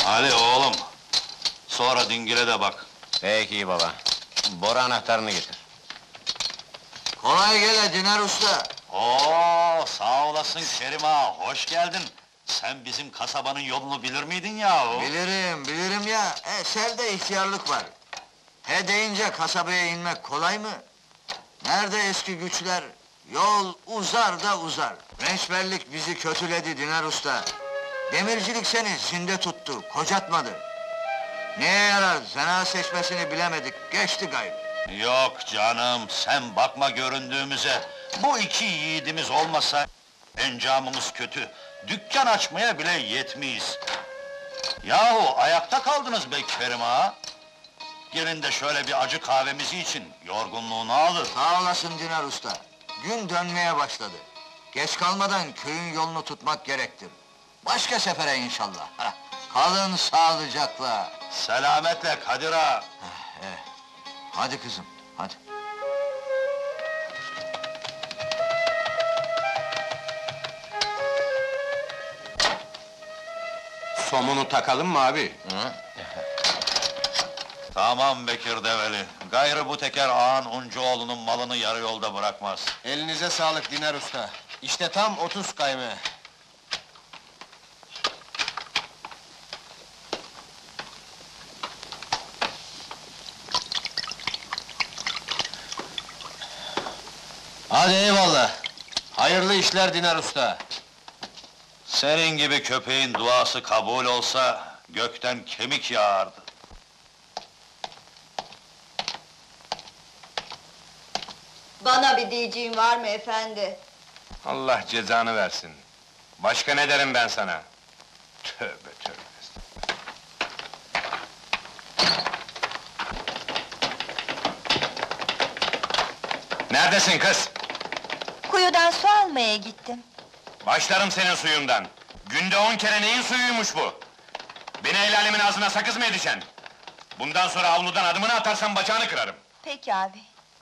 Hadi oğlum, sonra dingile de bak. Peki baba. Boru anahtarını getir. Kolay gele Dinar Usta. Oo, sağ olasın Kerim ağa, hoş geldin. Sen bizim kasabanın yolunu bilir miydin yahu? Bilirim ya. Sende ihtiyarlık var. He deyince kasabaya inmek kolay mı? Nerede eski güçler? Yol uzar da uzar. Rençberlik bizi kötüledi Dinar Usta. Demircilik seni zinde tuttu, kocatmadı. Neye yarar, zena seçmesini bilemedik, geçti gayrı. Yok canım, sen bakma göründüğümüze. Bu iki yiğidimiz olmasa, encamımız kötü. Dükkan açmaya bile yetmeyiz. Yahu ayakta kaldınız be Kerim ağa. Gelin de şöyle bir acı kahvemizi için, yorgunluğunu alır. Sağ olasın Dinar Usta. Gün dönmeye başladı. Geç kalmadan köyün yolunu tutmak gerektir. Başka sefere inşallah. Kalın sağlıcakla. Selametle Kadir ağa. Hadi kızım, hadi. Somunu takalım mı abi? Tamam Bekir Develi. Gayrı bu teker ağan Uncuoğlu'nun malını yarı yolda bırakmaz. Elinize sağlık Dinar Usta. İşte tam 30 kayme. Hadi eyvallah. Hayırlı işler Dinar Usta. Senin gibi köpeğin duası kabul olsa, gökten kemik yağardı. Bana bir diyeceğin var mı efendi? Allah cezanı versin. Başka ne derim ben sana? Tövbe tövbe. Neredesin kız? Kuyudan su almaya gittim. Başlarım senin suyundan. Günde 10 kere neyin suyuymuş bu? Beni el alemin ağzına sakız mı edeceksin? Bundan sonra avludan adımını atarsan bacağını kırarım. Peki abi.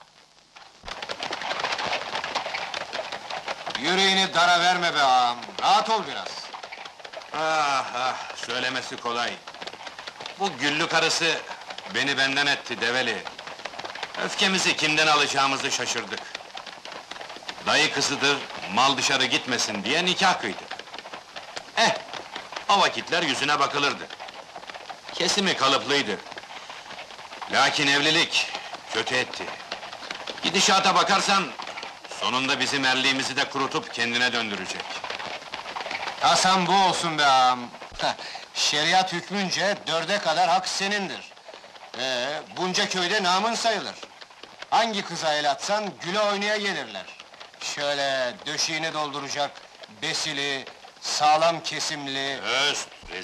Yüreğini dara verme be ağam, rahat ol biraz. Ah ah, söylemesi kolay. Bu güllü karısı beni benden etti Develi. Öfkemizi kimden alacağımızı şaşırdık. Dayı kızıdır, mal dışarı gitmesin diye nikah kıydık. O vakitler yüzüne bakılırdı. Kesimi kalıplıydı. Lakin evlilik kötü etti. Gidişata bakarsan, sonunda bizim erliğimizi de kurutup kendine döndürecek. Hasan bu olsun be ağam! Şeriat hükmünce 4'e kadar hak senindir. Bunca köyde namın sayılır. Hangi kıza el atsan güle oynaya gelirler. Şöyle döşeğini dolduracak, besili, sağlam kesimli... Öst!